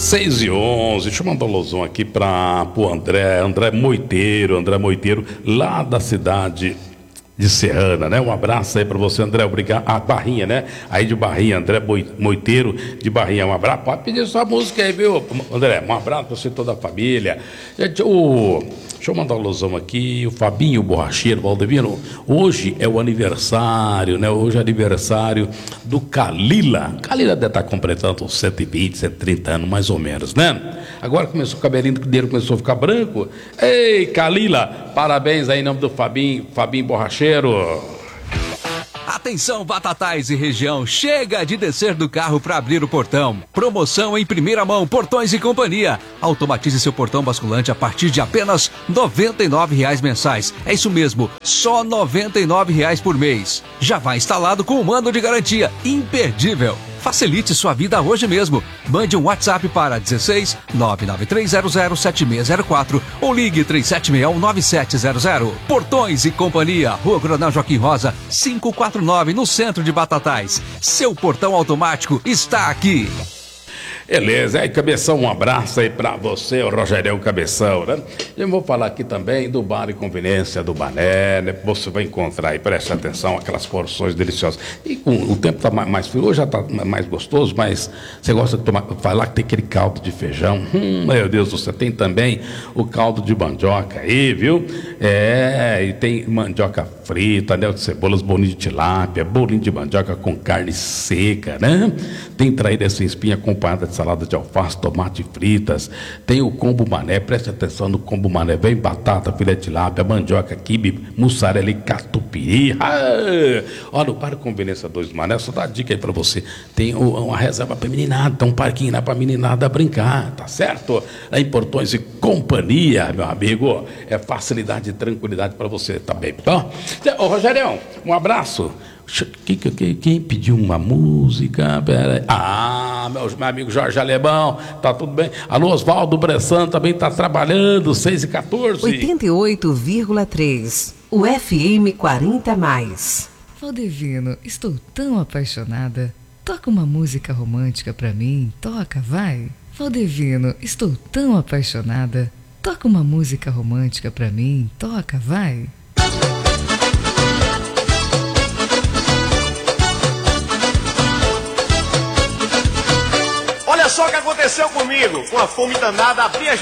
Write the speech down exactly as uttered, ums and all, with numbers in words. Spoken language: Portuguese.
seis e onze, deixa eu mandar um alusão aqui para o André, André Moiteiro, André Moiteiro, lá da cidade de Serrana, né? Um abraço aí para você, André, obrigado. Ah, Barrinha, né? Aí de Barrinha, André Moiteiro de Barrinha, um abraço. Pode pedir sua música aí, viu, André? Um abraço para você e toda a família. Gente, o... Deixa eu mandar uma alusão aqui, o Fabinho Borracheiro, Valdevino, hoje é o aniversário, né? Hoje é aniversário do Kalila. Kalila deve estar completando cento e vinte, cento e trinta anos, mais ou menos, né? Agora começou o cabelinho dele, começou a ficar branco. Ei, Kalila, parabéns aí em nome do Fabinho, Fabinho Borracheiro. Atenção, Batatais e região, chega de descer do carro para abrir o portão. Promoção em primeira mão, Portões e Companhia. Automatize seu portão basculante a partir de apenas noventa e nove reais mensais. É isso mesmo, só noventa e nove reais por mês. Já vai instalado com um ano de garantia, imperdível. Facilite sua vida hoje mesmo. Mande um WhatsApp para dezesseis nove nove três zero zero sete seis zero quatro ou ligue três sete seis um nove sete zero zero. Portões e Companhia, Rua Coronel Joaquim Rosa, quinhentos e quarenta e nove, no centro de Batatais. Seu portão automático está aqui. Beleza, aí Cabeção, um abraço aí pra você, o Rogério Cabeção, né? Eu vou falar aqui também do Bar e Conveniência do Bané, né? Você vai encontrar aí, preste atenção, aquelas porções deliciosas. E com o tempo tá mais frio, hoje já tá mais gostoso, mas você gosta de tomar, falar que tem aquele caldo de feijão, hum, meu Deus do céu, tem também o caldo de mandioca aí, viu? É, e tem mandioca frita, anel de cebolas, bolinho de tilápia, bolinho de mandioca com carne seca, né? Tem traíra sem espinha acompanhada de salada de alface, tomate fritas, tem o combo mané, preste atenção no combo mané, vem batata, filé de tilápia, mandioca, quibe, mussarela e catupiry. Ah, olha, o Parque Conveniência dois Mané, só dá dica aí pra você, tem uma reserva pra meninada, tem um parquinho lá pra meninada brincar, tá certo? Lá em Portões e Companhia, meu amigo, é facilidade e tranquilidade pra você também, tá? Ô, Rogério, um abraço. Quem, quem, quem pediu uma música? Pera aí. Ah, meu, meu amigo Jorge Alemão, tá tudo bem? Alô, Oswaldo Bressan também tá trabalhando, seis e quatorze. oitenta e oito vírgula três, o F M quarenta mais. Valdevino, estou tão apaixonada. Toca uma música romântica pra mim, toca, vai. Valdevino, estou tão apaixonada. Toca uma música romântica pra mim, toca, vai. Olha só o que aconteceu comigo. Com a fome danada, abri a